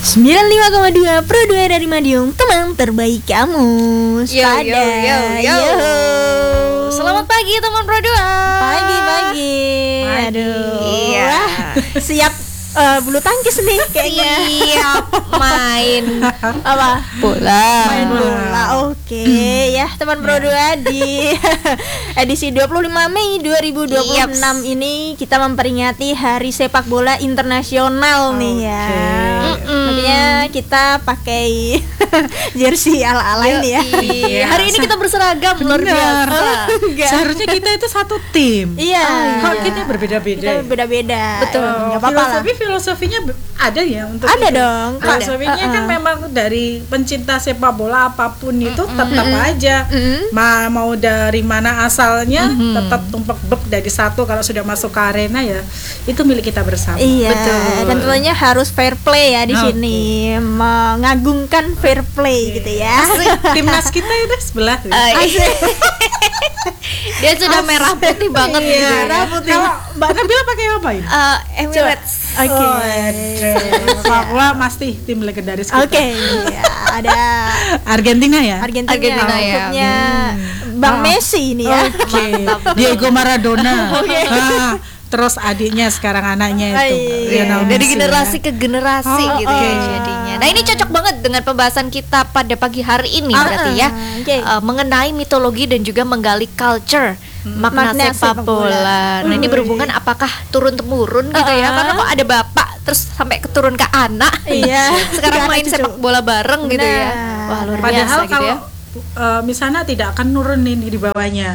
95,2 Pro 2 dari Madiun, teman terbaik kamu. Yo. Selamat pagi teman Pro 2. Pagi. Aduh. Iya. Siap bulu tangkis nih kayaknya. Siap main Apa? bola. Main bola. Oke, ya teman Pro 2 di edisi 25 Mei 2026 ini kita memperingati Hari Sepak Bola Internasional nih ya. Makanya kita pakai jersey ala-ala ini ya. Iya. Hari ini kita berseragam luar biasa. Seharusnya kita itu satu tim. Iya. Kok kita berbeda-beda? Kita berbeda. Betul. Nggak apa-apa lah. Filosofinya ada ya untuk Ada itu? dong. Filosofinya kan memang dari pencinta sepak bola apapun itu tetap aja mau dari mana asalnya tetap tumplek bek dari satu. Kalau sudah masuk ke arena ya itu milik kita bersama. Iya. Betul. Dan tentunya harus fair play ya di sini, mengagungkan fair play gitu ya. Timnas kita itu sebelah. Dia sudah merah putih banget Iya, gitu ya. merah putih. Kalau Mbak Nabila pakai apa ini? Emirates. Oke. Papua pasti tim legendaris kita. Oke, ya, ada Argentina ya? Argentina ya. klubnya Bang Messi ini ya. Oke. Diego Maradona. Ah, terus adiknya sekarang anaknya itu Lionel Dari Messi, generasi ya. ke generasi gitu ya jadinya. Nah ini cocok banget dengan pembahasan kita pada pagi hari ini berarti ya. Oke. Mengenai mitologi dan juga menggali culture makna Makna sepak sepak bola. Nah ini berhubungan apakah turun temurun gitu ya? Karena kok ada bapak terus sampai keturun ke anak. Iya. Sekarang Ke main anak cucu. sepak bola bareng gitu ya. Benar. Wah luar Padahal biasa gitu kalau ya. misalnya tidak akan nurun ini di bawahnya.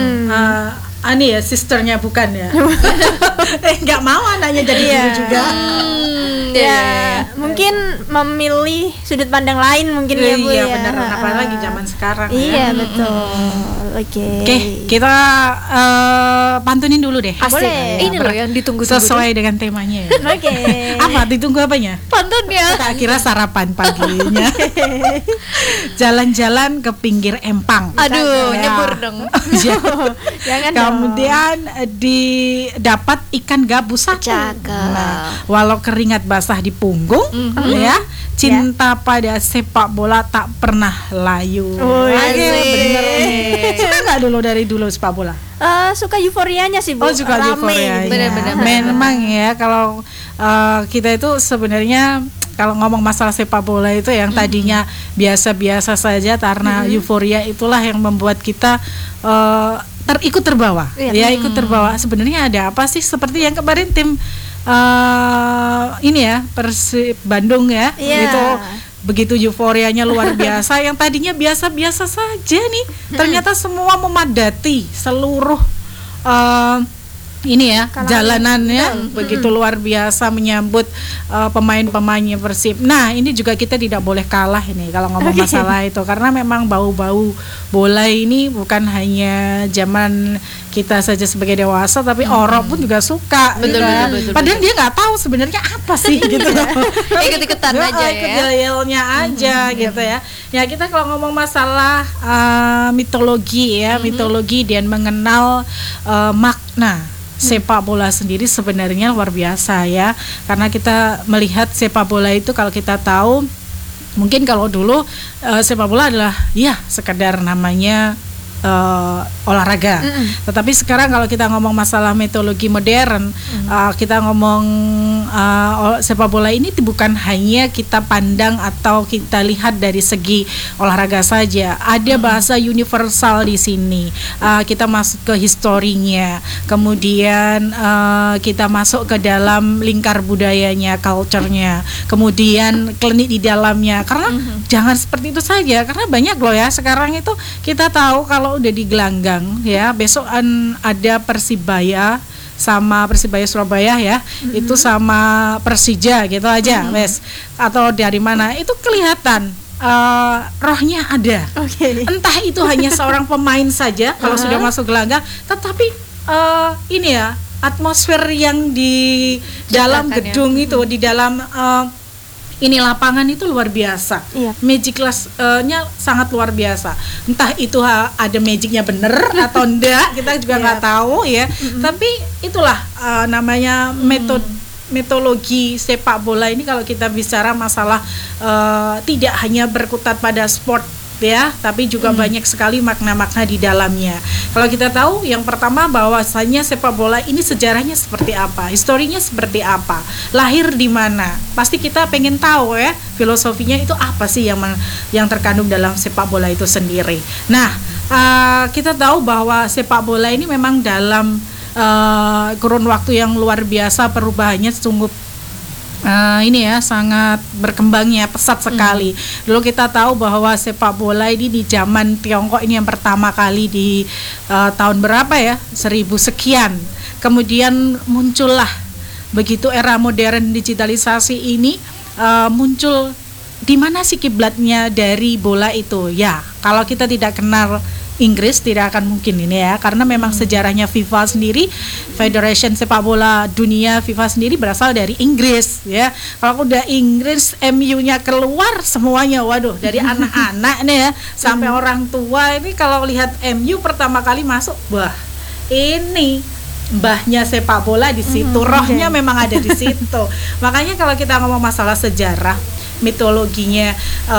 Ani ya sisternya bukan ya. Nggak mau anaknya jadi guru juga. Ya, mungkin memilih sudut pandang lain mungkin ya Bu Iya ya. benar, apalagi zaman sekarang. Iya ya. betul. Oke. Oke, kita pantunin dulu deh. Asik. Boleh. Ini loh yang ditunggu-tunggu. Sesuai dengan temanya ya. Oke. Apa ditunggu apanya? Pantunnya. Tak kira sarapan paginya. Jalan-jalan ke pinggir empang. Aduh, Ya. nyebur dong. Ya. Jangan dong. Kemudian didapat ikan gabus satu. Cakep. Nah, walau keringat basah di punggung, ya, cinta pada sepak bola tak pernah layu. Asik. Bener. Suka nggak dari dulu sepak bola? Suka euforianya sih Bu. Oh, suka Rame euforianya. gitu. Bener-bener. Memang ya kalau kita itu sebenarnya kalau ngomong masalah sepak bola itu yang tadinya biasa-biasa saja karena euforia itulah yang membuat kita ikut terbawa. Iya. Ya, ikut terbawa. Sebenarnya ada apa sih seperti yang kemarin tim ini ya Persib Bandung ya. Iya. Itu begitu euforianya luar biasa yang tadinya biasa-biasa saja nih ternyata semua memadati seluruh ini ya jalanannya begitu luar biasa menyambut pemain-pemainnya Persib. Nah ini juga kita tidak boleh kalah ini kalau ngomong masalah itu karena memang bau-bau bola ini bukan hanya zaman kita saja sebagai dewasa tapi orang pun juga suka. Betul, gitu ya. betul. Padahal dia nggak tahu sebenarnya apa sih gitu. Ikut-ikutan aja ya. Ikut-yelnya aja gitu ya. Ya kita kalau ngomong masalah mitologi ya, mitologi dan mengenal makna sepak bola sendiri sebenarnya luar biasa ya. Karena kita melihat sepak bola itu kalau kita tahu mungkin kalau dulu sepak bola adalah ya sekedar namanya olahraga. Tetapi sekarang kalau kita ngomong masalah mitologi modern, kita ngomong sepak bola ini bukan hanya kita pandang atau kita lihat dari segi olahraga saja. Ada bahasa universal di sini. Kita masuk ke historinya, kemudian kita masuk ke dalam lingkar budayanya, culture-nya, kemudian klinik di dalamnya. Karena jangan seperti itu saja, karena banyak loh ya sekarang itu kita tahu kalau udah di gelanggang ya besok ada Persibaya sama Persibaya Surabaya ya itu sama Persija gitu aja wes atau dari mana itu kelihatan rohnya ada. Entah itu hanya seorang pemain saja kalau sudah masuk gelanggang tetapi ini ya atmosfer yang di dalam gedung itu di dalam ini lapangan itu luar biasa. Iya. Magic-nya sangat luar biasa. Entah itu ada magicnya bener atau enggak, kita juga nggak tahu ya. Tapi itulah namanya mitologi sepak bola ini kalau kita bicara masalah tidak hanya berkutat pada sport ya, tapi juga banyak sekali makna-makna di dalamnya. Kalau kita tahu yang pertama bahwasanya sepak bola ini sejarahnya seperti apa, historinya seperti apa, lahir di mana. Pasti kita pengen tahu ya, filosofinya itu apa sih yang terkandung dalam sepak bola itu sendiri. Nah, kita tahu bahwa sepak bola ini memang dalam kurun waktu yang luar biasa perubahannya sungguh ini ya sangat berkembangnya pesat sekali. Dulu kita tahu bahwa sepak bola ini di zaman Tiongkok ini yang pertama kali di tahun berapa ya, 1000 sekian. Kemudian muncullah begitu era modern digitalisasi ini muncul di mana sih kiblatnya dari bola itu? Ya, kalau kita tidak kenal Inggris tidak akan mungkin ini ya, karena memang sejarahnya FIFA sendiri, Federation Sepak Bola Dunia FIFA sendiri berasal dari Inggris ya. Kalau udah Inggris MU-nya keluar semuanya, waduh, dari anak-anak nih ya sampai orang tua ini kalau lihat MU pertama kali masuk, wah ini mbahnya sepak bola di situ, rohnya memang ada di situ. Makanya kalau kita ngomong masalah sejarah, mitologinya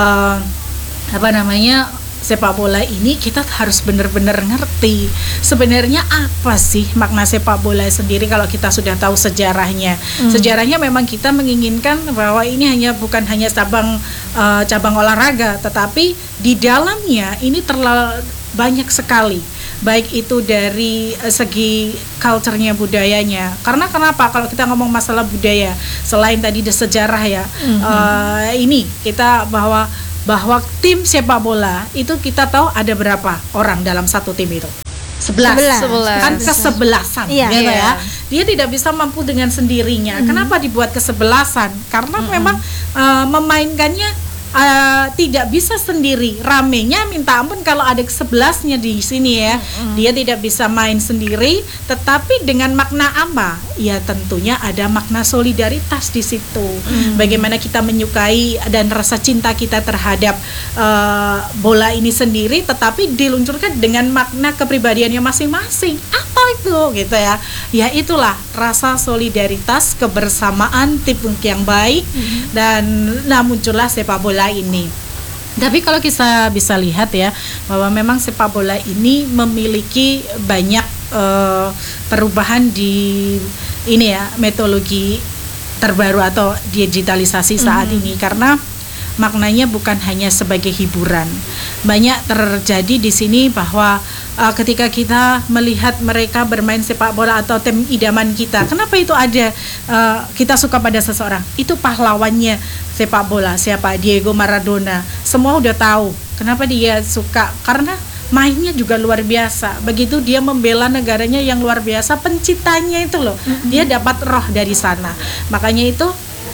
sepak bola ini kita harus benar-benar ngerti sebenarnya apa sih makna sepak bola sendiri. Kalau kita sudah tahu sejarahnya, sejarahnya memang kita menginginkan bahwa ini bukan hanya cabang olahraga, tetapi di dalamnya ini terlalu banyak sekali, baik itu dari segi culture-nya, budayanya. Karena kenapa? Kalau kita ngomong masalah budaya, selain tadi sejarah ya, ini kita bahwa tim sepak bola itu kita tahu ada berapa orang dalam satu tim itu? 11. Kan kesebelasan gitu ya. Dia tidak bisa mampu dengan sendirinya. Kenapa dibuat kesebelasan? Karena memang memainkannya tidak bisa sendiri. Ramenya minta ampun kalau ada 11-nya di sini ya. Dia tidak bisa main sendiri, tetapi dengan makna apa? Ya tentunya ada makna solidaritas di situ. Bagaimana kita menyukai dan rasa cinta kita terhadap bola ini sendiri, tetapi diluncurkan dengan makna kepribadiannya masing-masing. Apa itu gitu ya? Ya itulah rasa solidaritas, kebersamaan, tim yang baik, dan muncullah sepak bola ini. Tapi kalau kita bisa lihat ya, bahwa memang sepak bola ini memiliki banyak perubahan di ini ya, metodologi terbaru atau digitalisasi saat ini, karena maknanya bukan hanya sebagai hiburan. Banyak terjadi di sini bahwa ketika kita melihat mereka bermain sepak bola atau tim idaman kita, kenapa itu ada kita suka pada seseorang? Itu pahlawannya sepak bola, siapa? Diego Maradona. Semua udah tahu kenapa dia suka, karena mainnya juga luar biasa. Begitu dia membela negaranya yang luar biasa, penciptanya itu loh, dia dapat roh dari sana. Makanya itu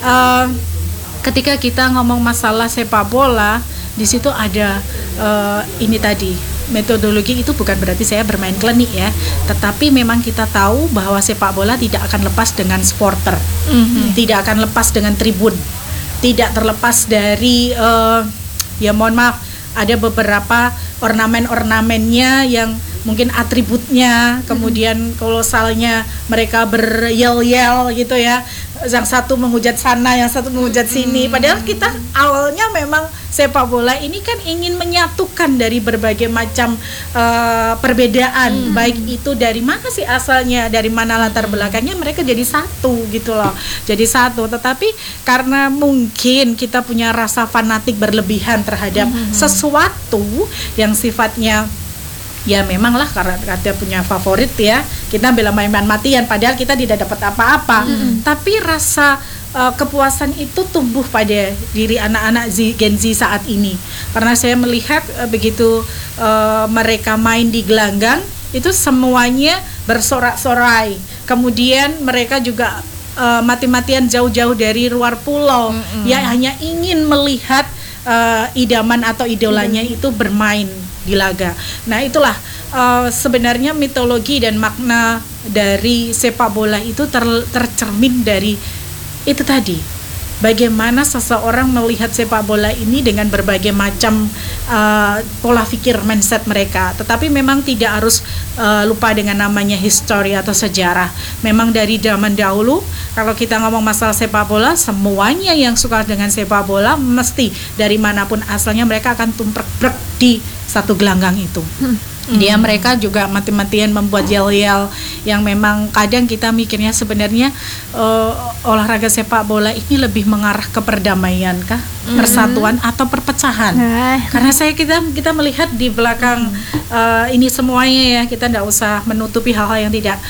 ketika kita ngomong masalah sepak bola, di situ ada ini tadi, metodologi itu bukan berarti saya bermain klinik ya, tetapi memang kita tahu bahwa sepak bola tidak akan lepas dengan supporter, tidak akan lepas dengan tribun, tidak terlepas dari ya mohon maaf, ada beberapa ornamen-ornamennya yang mungkin atributnya, kemudian kolosalnya mereka beryel-yel gitu ya, yang satu menghujat sana, yang satu menghujat sini. Padahal kita awalnya memang sepak bola ini kan ingin menyatukan dari berbagai macam perbedaan, baik itu dari mana sih asalnya, dari mana latar belakangnya, mereka jadi satu gitu loh, jadi satu. Tetapi karena mungkin kita punya rasa fanatik berlebihan terhadap sesuatu yang sifatnya ya memang lah, karena kita punya favorit ya, kita bela main-main matian padahal kita tidak dapat apa-apa, tapi rasa kepuasan itu tumbuh pada diri anak-anak Gen Z saat ini. Karena saya melihat begitu mereka main di gelanggang itu semuanya bersorak-sorai, kemudian mereka juga mati-matian jauh-jauh dari luar pulau, ya hanya ingin melihat idaman atau idolanya itu bermain di laga. Nah itulah sebenarnya mitologi dan makna dari sepak bola itu tercermin dari itu tadi, bagaimana seseorang melihat sepak bola ini dengan berbagai macam pola pikir mindset mereka. Tetapi memang tidak harus lupa dengan namanya histori atau sejarah. Memang dari zaman dahulu kalau kita ngomong masalah sepak bola, semuanya yang suka dengan sepak bola mesti dari manapun asalnya mereka akan tumprek di satu gelanggang itu. Dia mereka juga mati-matian membuat yel-yel yang memang kadang kita mikirnya sebenarnya olahraga sepak bola ini lebih mengarah ke perdamaian kah, persatuan atau perpecahan. Karena kita melihat di belakang ini semuanya ya, kita tidak usah menutupi hal-hal yang tidak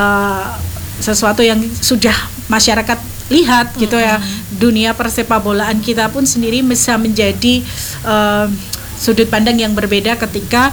sesuatu yang sudah masyarakat lihat gitu ya. Dunia persepak bolaan kita pun sendiri bisa menjadi sudut pandang yang berbeda ketika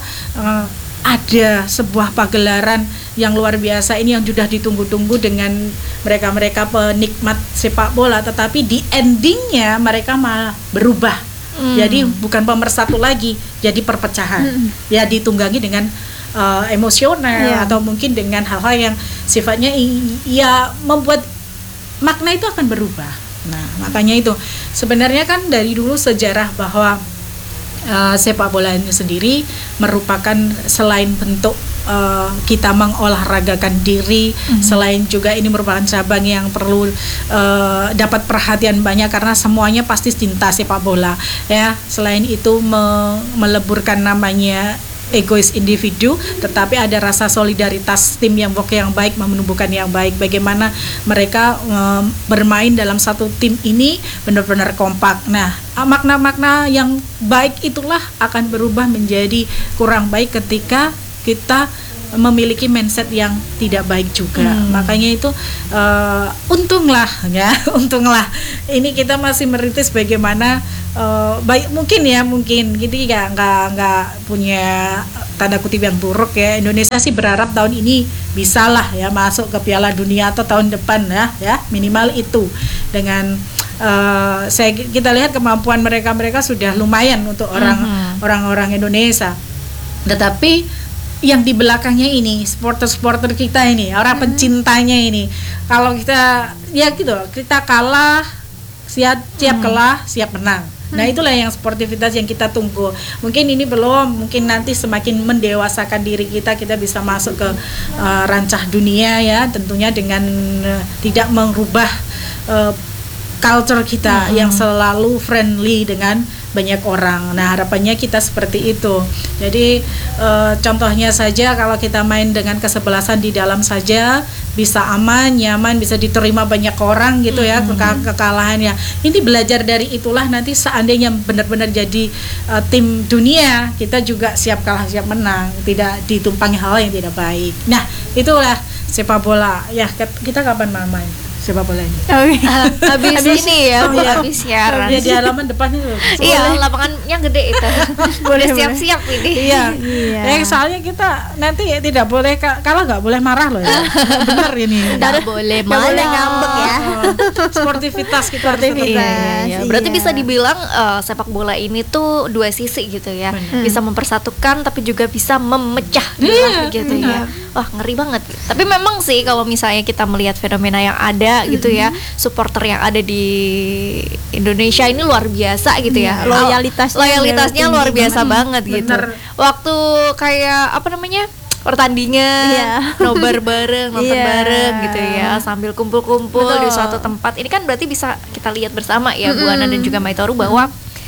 ada sebuah pagelaran yang luar biasa ini yang sudah ditunggu-tunggu dengan mereka-mereka penikmat sepak bola, tetapi di endingnya mereka malah berubah. Jadi bukan pemersatu lagi, jadi perpecahan. Ya ditunggangi dengan emosional atau mungkin dengan hal-hal yang sifatnya ya membuat makna itu akan berubah. Nah, makanya itu sebenarnya kan dari dulu sejarah bahwa sepak bola ini sendiri merupakan selain bentuk kita mengolahragakan diri, selain juga ini merupakan cabang yang perlu dapat perhatian banyak karena semuanya pasti cinta sepak bola ya. Selain itu meleburkan namanya egois individu, tetapi ada rasa solidaritas tim yang baik, menumbuhkan yang baik. Bagaimana mereka bermain dalam satu tim ini benar-benar kompak. Nah, makna-makna yang baik itulah akan berubah menjadi kurang baik ketika kita memiliki mindset yang tidak baik juga. Makanya itu untunglah ini kita masih merintis bagaimana baik mungkin gitu ya, nggak punya tanda kutip yang buruk ya. Indonesia sih berharap tahun ini bisalah ya masuk ke Piala Dunia atau tahun depan ya minimal itu. Dengan kita lihat kemampuan mereka sudah lumayan untuk orang-orang Indonesia. Tetapi yang di belakangnya ini supporter kita ini, orang pencintanya ini, kalau kita ya gitu, kita kalah siap kalah, siap menang. Nah, itulah yang sportivitas yang kita tunggu. Mungkin ini belum, mungkin nanti semakin mendewasakan diri kita bisa masuk ke rancah dunia ya, tentunya dengan tidak merubah culture kita yang selalu friendly dengan banyak orang. Nah, harapannya kita seperti itu. Jadi contohnya saja kalau kita main dengan kesebelasan di dalam saja bisa aman, nyaman, bisa diterima banyak orang gitu ya. Kekalahannya ini belajar dari itulah, nanti seandainya benar-benar jadi tim dunia, kita juga siap kalah siap menang, tidak ditumpangi hal yang tidak baik. Nah, itulah sepak bola ya. Kita kapan main sepak bola ini? Habis ini ya, habis siaran. Ya, di halaman depannya tuh. Iya, lapangannya gede itu. Boleh siap-siap ini. Iya. Soalnya kita nanti tidak boleh kalau nggak boleh marah loh ya. Benar ini. Nggak boleh ngambek ya. Sportivitas kita. Iya. Berarti bisa dibilang sepak bola ini tuh dua sisi gitu ya. Bisa mempersatukan tapi juga bisa memecah belah gitu ya. Wah, ngeri banget. Tapi memang sih kalau misalnya kita melihat fenomena yang ada gitu ya, supporter yang ada di Indonesia ini luar biasa gitu ya. Loyalitasnya luar biasa banget gitu. Waktu kayak pertandingan, nobar bareng, nonton bareng gitu ya, sambil kumpul-kumpul di suatu tempat. Ini kan berarti bisa kita lihat bersama ya, Bu Ana dan juga Maitoru, bahwa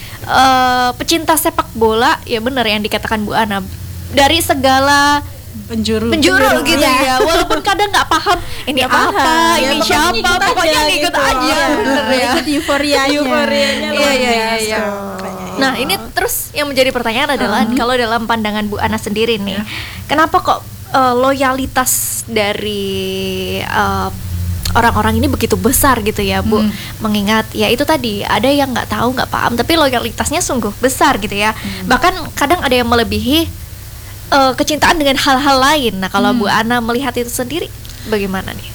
pecinta sepak bola ya benar yang dikatakan Bu Ana, dari segala penjuru gitu ya. Walaupun kadang nggak paham ini apa, ini siapa, pokoknya ngikut aja, bener ya. Ikut euforianya luar biasa. Nah, ini terus yang menjadi pertanyaan adalah kalau dalam pandangan Bu Ana sendiri nih, kenapa kok loyalitas dari orang-orang ini begitu besar gitu ya, Bu? Mengingat ya itu tadi, ada yang nggak tahu, nggak paham, tapi loyalitasnya sungguh besar gitu ya. Bahkan kadang ada yang melebihi kecintaan dengan hal-hal lain. Nah, kalau Bu Ana melihat itu sendiri bagaimana nih?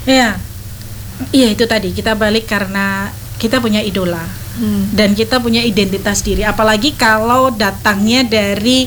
Iya itu tadi, kita balik karena kita punya idola dan kita punya identitas diri. Apalagi kalau datangnya dari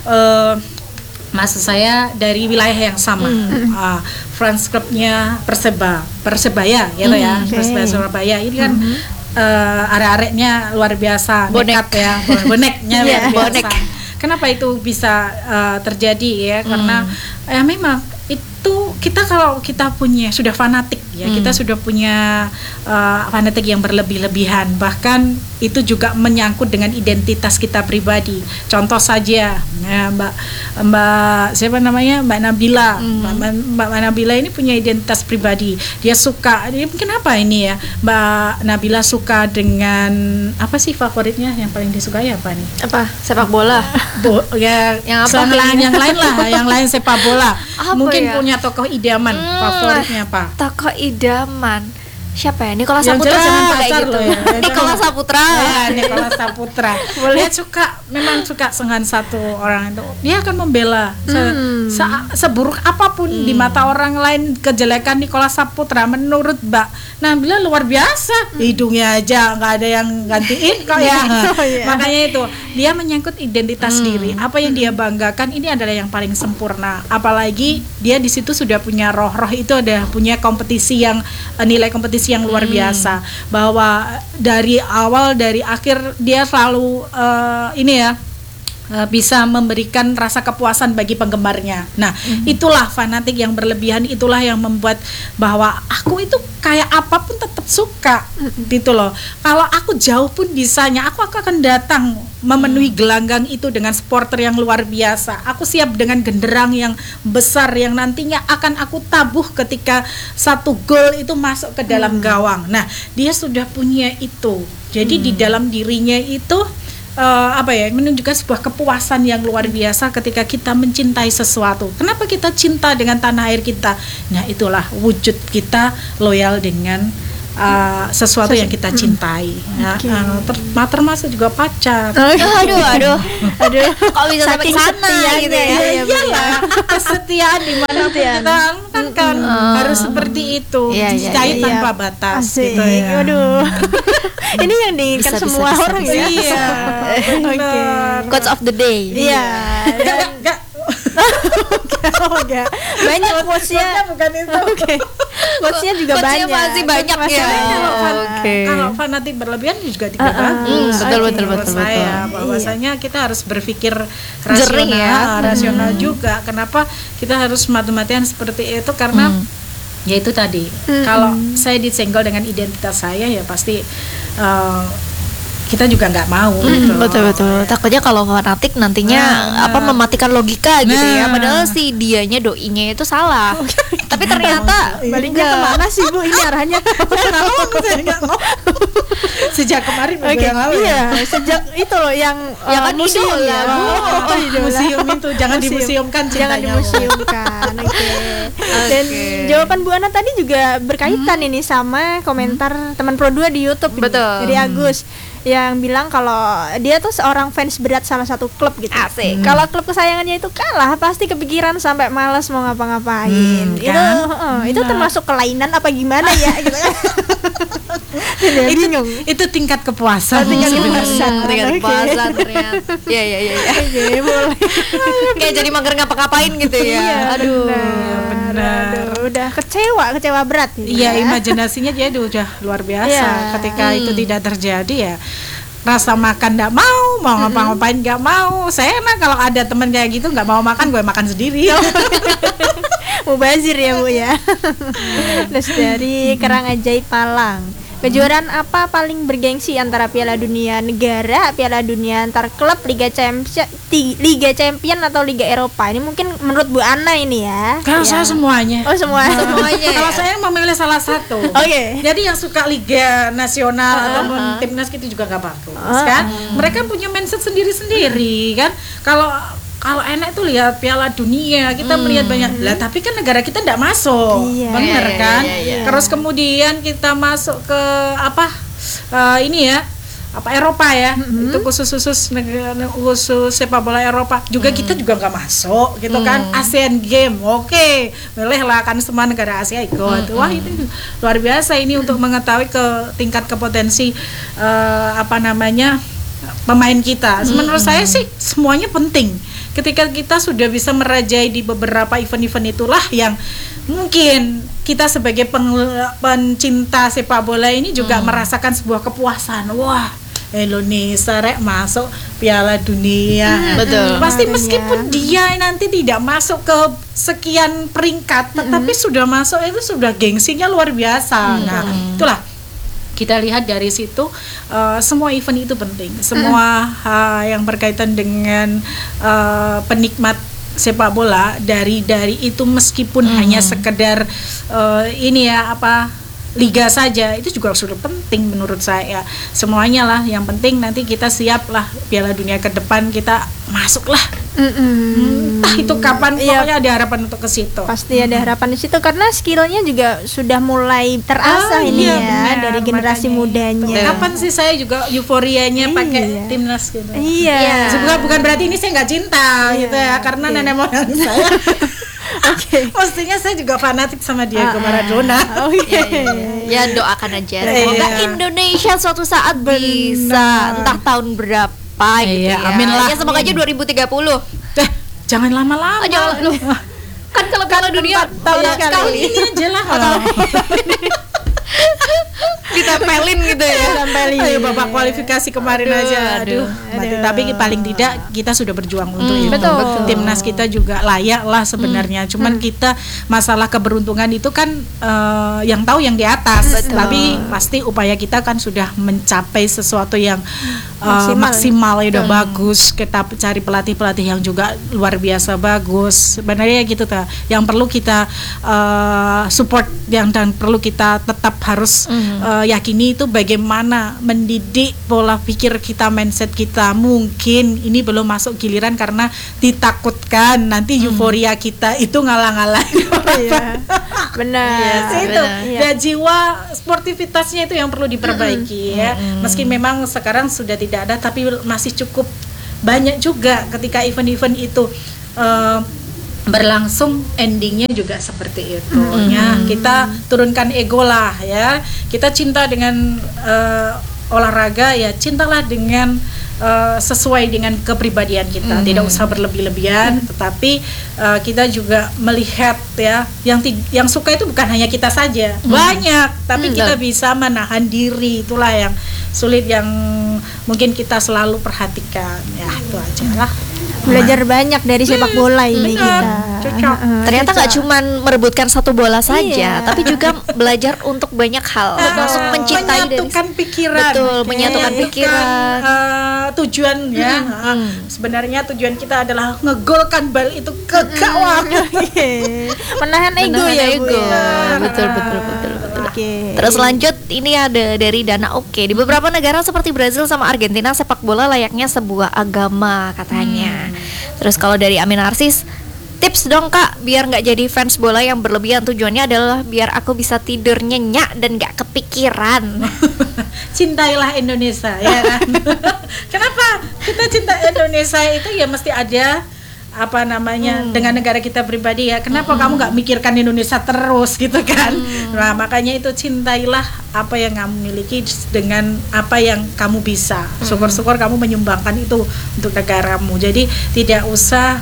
maksud saya dari wilayah yang sama. Fans klubnya Persebaya gitu ya, Persebaya Surabaya ini kan arek-areknya luar biasa, Bonek. nekat ya, boneknya luar Iya, biasa. bonek. Kenapa itu bisa terjadi ya? Karena memang itu kita kalau kita punya sudah fanatik ya, kita sudah punya fanatik yang berlebih-lebihan, bahkan itu juga menyangkut dengan identitas kita pribadi. Contoh saja ya, Mbak siapa namanya, Mbak Nabila. Mbak Nabila ini punya identitas pribadi. Dia suka, dia kenapa ini ya, Mbak Nabila suka dengan apa sih favoritnya yang paling disukai apa nih? Apa? Sepak bola. Ya Yang apa? yang lain lah, yang lain sepak bola. Apa Mungkin ya? punya tokoh idaman, favoritnya apa? Tokoh idaman. Siapa ya? Nikola Yang Saputra jelas jangan kayak pacar gitu. loh ya. Nikola Saputra. Ya, Nikola Saputra. Dia memang suka dengan satu orang itu. Dia akan membela seburuk apapun di mata orang lain kejelekan Nikola Saputra. Menurut Mbak Nabila luar biasa. Hidungnya aja nggak ada yang gantiin kok ya. Makanya itu dia menyangkut identitas diri. Apa yang dia banggakan ini adalah yang paling sempurna. Apalagi dia di situ sudah punya roh itu, ada punya kompetisi yang nilai kompetisi yang luar biasa, bahwa dari awal dari akhir dia selalu bisa memberikan rasa kepuasan bagi penggemarnya. Nah, itulah fanatik yang berlebihan, itulah yang membuat bahwa aku itu kayak apapun tetap suka, gitu loh. Kalau aku jauh pun bisanya, aku akan datang memenuhi gelanggang itu dengan supporter yang luar biasa. Aku siap dengan genderang yang besar yang nantinya akan aku tabuh ketika satu gol itu masuk ke dalam gawang. Nah, dia sudah punya itu. Jadi di dalam dirinya itu menunjukkan sebuah kepuasan yang luar biasa ketika kita mencintai sesuatu. Kenapa kita cinta dengan tanah air kita? Nah, itulah wujud kita loyal dengan sesuatu yang kita cintai. Nah, termasuk juga pacar. Aduh. Kok bisa sampai ke sana gitu ya? Iyalah, kesetiaan di mana kita kan harus seperti itu, cintai tanpa batas. Asik. Gitu ya. Waduh. Ini yang diinginkan semua orang ya. Iya. Oke. Quotes of the day. Iya. Enggak. Enggak. Banyak quotes-nya. Bukan itu. Oke. Quotes-nya juga Quotes-nya banyak. masih banyak ya. Kalau fanatik berlebihan juga tidak bagus. Betul. Bahwasanya kita harus berpikir Jernih rasional, ya. rasional juga. Kenapa kita harus mati-matian seperti itu? Karena ya itu tadi. Kalau saya disenggol dengan identitas saya, ya pasti kita juga nggak mau. Gitu. Betul. Takutnya kalau fanatik nantinya mematikan logika gitu ya. Padahal si dianya doinya itu salah. Tapi ternyata Baliknya kemana sih Bu? Ini arahnya. Saya nggak mau. Sejak kemarin yang lalu. Iya, sejak itu loh yang kan museum idola, ya. Bu. Idola. Museum itu jangan dimuseumkan Jangan cintanya. dimuseumkan. Oke. Dan jawaban Bu Ana tadi juga berkaitan ini sama komentar teman Pro 2 di YouTube ini, Betul. dari Agus yang bilang kalau dia tuh seorang fans berat salah satu klub gitu. Asik. Kalau klub kesayangannya itu kalah, pasti kepikiran sampai malas mau ngapa-ngapain. Itu termasuk kelainan apa gimana ya gitu kan. Itu tingkat kepuasan. Tingkat Tingkat Oke. kepuasan ternyata. Iya. Oke, boleh. Kayak jadi mager ngapa-ngapain gitu ya. Iya, Aduh. benar. Aduh, udah kecewa berat gitu Iya, ya. imajinasinya dia udah luar biasa. Iya. Ketika itu tidak terjadi, ya rasa makan nggak mau ngapa-ngapain nggak mau. Saya mah kalau ada teman kayak gitu nggak mau makan, gue makan sendiri. Mubazir ya Bu ya. Terus dari Kerang Ajaib Palang, kejuaraan apa paling bergengsi antara Piala Dunia negara, Piala Dunia antar klub, Liga Champion atau Liga Eropa? Ini mungkin menurut Bu Ana ini ya. Kalau saya semuanya. Oh semuanya. Kalau saya memilih salah satu. Oke. Jadi yang suka Liga Nasional ataupun timnas itu juga gak bagus kan. Mereka punya mindset sendiri-sendiri kan. Kalau enak tuh lihat Piala Dunia, kita melihat banyak. Lah tapi kan negara kita tidak masuk. Iya. Bener Iya, kan? iya. Terus kemudian kita masuk ke Eropa ya. Itu khusus sepak bola Eropa. Juga kita juga nggak masuk gitu kan. Asian Game. Oke. Milih lah kan semua negara Asia ikut. Wah, itu luar biasa ini untuk mengetahui tingkat kepotensi pemain kita. Menurut saya sih semuanya penting. Ketika kita sudah bisa merajai di beberapa event-event itulah yang mungkin kita sebagai pencinta sepak bola ini juga merasakan sebuah kepuasan. Wah, Indonesia rek masuk Piala Dunia. Betul. Pasti meskipun dia nanti tidak masuk ke sekian peringkat, tetapi sudah masuk itu sudah gengsinya luar biasa. Nah, itulah kita lihat dari situ, semua event itu penting. Semua yang berkaitan dengan penikmat sepak bola dari itu meskipun hanya sekedar liga saja, itu juga sudah penting menurut saya. Semuanya lah yang penting nanti kita siap lah Piala Dunia ke depan, kita masuk lah. Entah itu kapan, pokoknya ada harapan untuk ke situ. Pasti ada harapan di situ karena skillnya juga sudah mulai terasah ini benar, dari generasi makanya mudanya. Kapan sih saya juga euforianya pakai timnas gitu. Iya. Bukan berarti ini saya nggak cinta gitu ya, karena nenek moyang saya. Pastinya saya juga fanatik sama Diego Maradona. Ya doakan aja. Semoga Indonesia suatu saat bisa, entah tahun berapa gitu ya. Amin lah. Ya semoga aja 2030. Jangan lama-lama. Jangan lu. Kan kalau Piala Dunia tahun kali ini aja lah. ditempelin gitu ya. Ayo babak kualifikasi kemarin aja. Mati. Tapi paling tidak kita sudah berjuang untuk itu. Betul. Timnas kita juga layak lah sebenarnya. Cuman kita masalah keberuntungan itu kan yang tahu yang di atas. Tapi pasti upaya kita kan sudah mencapai sesuatu yang maksimal ya, udah bagus. Kita cari pelatih-pelatih yang juga luar biasa bagus. Sebenarnya gitu ta. Yang perlu kita support dan perlu kita tetap harus yakini itu bagaimana mendidik pola pikir kita, mindset kita. Mungkin ini belum masuk giliran karena ditakutkan nanti euforia kita itu ngalah-ngalahin. Benar. Itu. Dan jiwa sportivitasnya itu yang perlu diperbaiki ya. Meski memang sekarang sudah tidak ada, tapi masih cukup banyak juga ketika event-event itu berlangsung, endingnya juga seperti itu. Ya, kita turunkan ego lah ya. Kita cinta dengan olahraga ya, cintalah dengan sesuai dengan kepribadian kita. Tidak usah berlebih-lebihan, tetapi kita juga melihat ya, yang suka itu bukan hanya kita saja, banyak, tapi kita bisa menahan diri. Itulah yang sulit, yang mungkin kita selalu perhatikan. Ya, itu aja lah. Belajar banyak dari sepak bola ini kita. Ternyata nggak cuma merebutkan satu bola saja, tapi juga belajar untuk banyak hal, termasuk mencintai menyatukan pikiran. Betul, menyatukan pikiran. Tujuan ya. Sebenarnya tujuan kita adalah ngegolkan bal itu ke gawang. Menahan ego ya, Bu. Betul. Terus lanjut, ini ada dari Dana Oke. Di beberapa negara seperti Brazil sama Argentina, sepak bola layaknya sebuah agama katanya. Terus kalau dari Amin Narsis, tips dong Kak biar nggak jadi fans bola yang berlebihan. Tujuannya adalah biar aku bisa tidur nyenyak dan nggak kepikiran. Cintailah Indonesia ya kan. Kenapa kita cinta Indonesia itu ya mesti ada dengan negara kita pribadi ya. Kenapa kamu nggak mikirkan Indonesia terus gitu kan? Nah, makanya itu cintailah apa yang kamu miliki dengan apa yang kamu bisa. Syukur-syukur kamu menyumbangkan itu untuk negaramu. Jadi tidak usah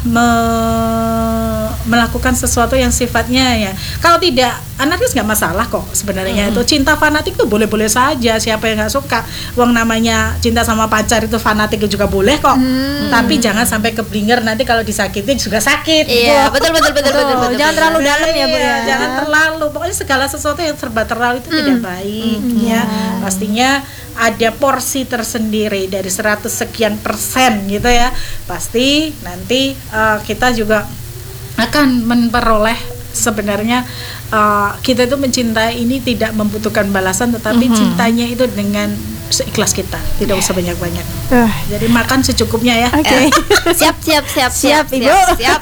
melakukan sesuatu yang sifatnya ya. Kalau tidak anarkis nggak masalah kok sebenarnya. Itu cinta fanatik tuh boleh-boleh saja. Siapa yang nggak suka? Wong namanya cinta sama pacar itu fanatik juga boleh kok. Tapi jangan sampai keblinger, nanti kalau disakiti juga sakit. Iya, betul. Jangan terlalu dalam ya, Bu ya. Jangan terlalu. Pokoknya segala sesuatu yang serba terlalu itu tidak baik ya. Pastinya ada porsi tersendiri dari 100 sekian persen gitu ya. Pasti nanti kita juga akan memperoleh sebenarnya kita itu mencintai ini tidak membutuhkan balasan, tetapi cintanya itu dengan seikhlas kita, tidak usah banyak-banyak. Jadi makan secukupnya ya. Oke. Siap Ibu. Siap.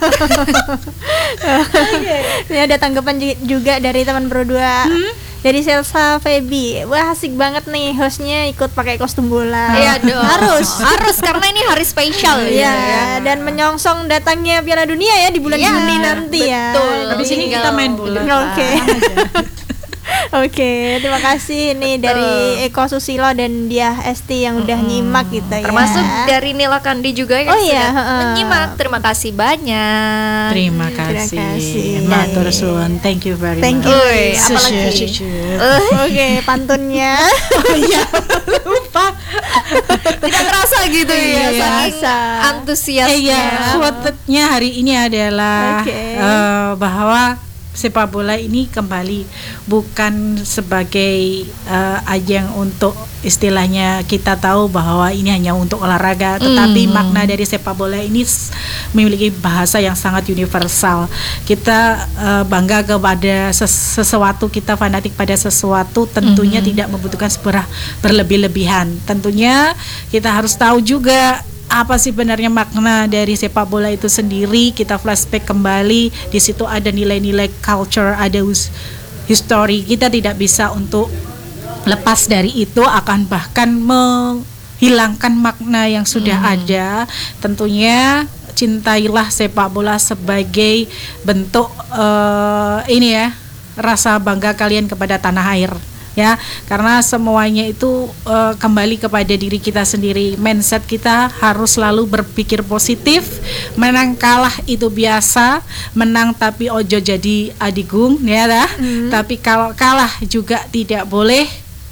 Ini ada tanggapan juga dari teman berdua. Dari Selsa Feby, wah asik banget nih hostnya ikut pakai kostum bola. Iya dong. Harus karena ini hari spesial. Iya. Dan menyongsong datangnya Piala Dunia ya di bulan Juni nanti ya. Betul. Habis ini kita main bola. Oke. Oke, terima kasih nih dari Eko Susilo dan Diah Esti yang udah nyimak gitu ya. Termasuk dari Nila Kandi juga yang sudah menyimak. Terima kasih banyak. Terima kasih. Matur suwun. Thank you very Thank much. you. Apalagi Oke, pantunnya. Oh iya, lupa. tidak terasa gitu ya, saking antusiasnya. Iya, quote-nya hari ini adalah bahwa sepak bola ini kembali bukan sebagai ajang untuk istilahnya kita tahu bahwa ini hanya untuk olahraga, tetapi makna dari sepak bola ini memiliki bahasa yang sangat universal. Kita bangga kepada sesuatu, kita fanatik pada sesuatu, tentunya tidak membutuhkan sebuah berlebih-lebihan. Tentunya kita harus tahu juga apa sih benarnya makna dari sepak bola itu sendiri. Kita flashback kembali, di situ ada nilai-nilai culture, ada history. Kita tidak bisa untuk lepas dari itu, akan bahkan menghilangkan makna yang sudah ada. Tentunya cintailah sepak bola sebagai bentuk ini ya, rasa bangga kalian kepada tanah air. Ya, karena semuanya itu kembali kepada diri kita sendiri. Mindset kita harus selalu berpikir positif. Menang kalah itu biasa, menang tapi ojo jadi adigung, ya dah. Tapi kalau kalah juga tidak boleh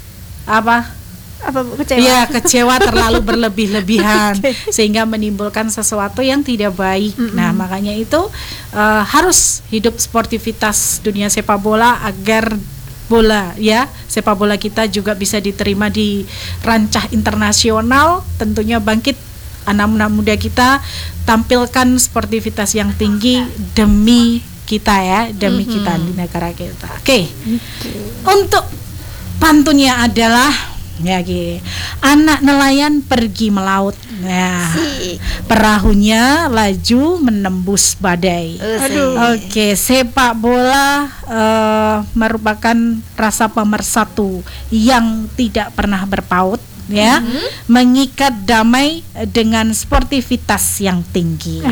kecewa? Ya, kecewa terlalu berlebih-lebihan sehingga menimbulkan sesuatu yang tidak baik. Nah, makanya itu harus hidup sportivitas dunia sepak bola agar sepak bola kita juga bisa diterima di rancah internasional. Tentunya bangkit anak-anak muda kita, tampilkan sportivitas yang tinggi demi kita ya, demi kita di negara kita. Oke. Untuk pantunnya adalah anak nelayan pergi melaut. Nah, perahunya laju menembus badai. Oke, sepak bola merupakan rasa pemersatu yang tidak pernah berpaut, ya, mengikat damai dengan sportivitas yang tinggi.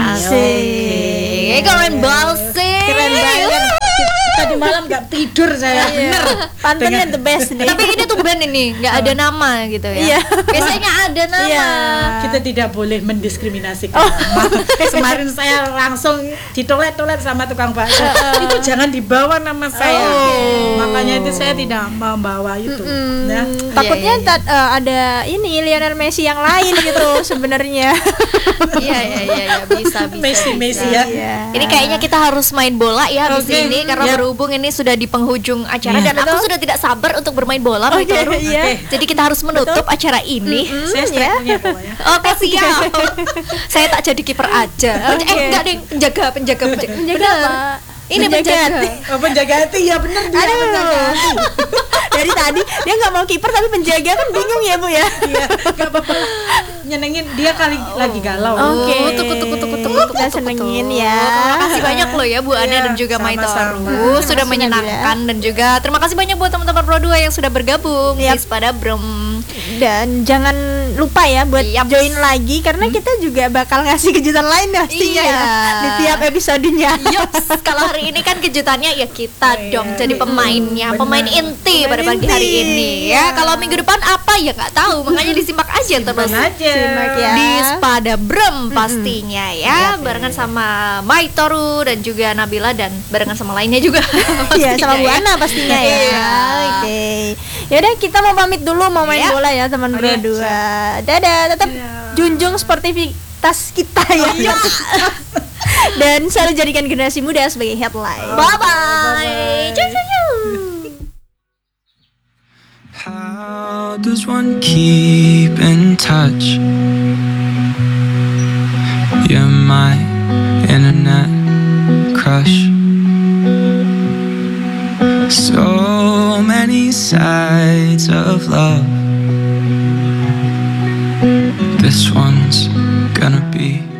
Keren banget sih. Keren banget. Tadi malam nggak tidur saya. Bener. Pantunnya the best nih. Tapi ini tuh band ini nggak ada nama gitu ya. Biasanya ada nama. Kita tidak boleh mendiskriminasikan nama. Kemarin saya langsung ditolet-tolet sama tukang bakso. Itu jangan dibawa nama saya. Makanya itu saya tidak membawa itu. Nah, takutnya ada ini Lionel Messi yang lain gitu sebenarnya. Iya, bisa. Messi ya. Ini kayaknya kita harus main bola ya habis ini karena berhubung ini sudah di penghujung acara dan aku sudah tidak sabar untuk bermain bola, Jadi kita harus menutup acara ini. Saya strike-nya pokoknya. Oke, siap. Saya tak jadi kiper aja. Enggak deh, penjaga. Kenapa? Ini penjaga. Penjaga hati ya, benar dia. Ada penjaga hati. Dari tadi dia nggak mau kiper tapi penjaga, kan bingung ya Bu ya. Iya, nggak apa-apa. Nyenengin dia kali lagi galau. Oke. Tuh. Kita senengin ya. Terima kasih banyak loh ya Bu Ana dan juga Maitoru sudah menyenangkan, dan juga terima kasih banyak buat teman-teman Pro 2 yang sudah bergabung di Sepada Brem. Dan jangan lupa ya buat join lagi karena kita juga bakal ngasih kejutan lain pastinya ya di tiap episodenya. Kalau hari ini kan kejutannya ya kita dong jadi pemainnya, pemain inti pada pagi hari ini ya. Kalau minggu depan apa ya nggak tahu, makanya disimak aja terus. Simak ya. Di Sepada Brem pastinya ya, barengan sama Maitoru dan juga Nabila dan barengan sama lainnya juga. Iya, sama Bu Ana pastinya ya. Oke. Yaudah kita mau pamit dulu, mau main bola ya teman Pro 2. Dadah, tetap junjung sportivitas kita ya. Dan selalu jadikan generasi muda sebagai headline. Bye bye. How does one keep in touch? You're my internet crush. So many sides of love. This one's gonna be